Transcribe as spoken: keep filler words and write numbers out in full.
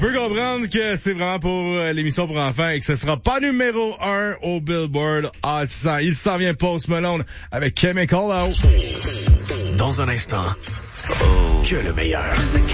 On peut comprendre que c'est vraiment pour euh, l'émission pour enfants et que ce sera pas numéro un au Billboard Hot cent. Il s'en vient Post Malone avec Chemical Out. Dans un instant, que le meilleur.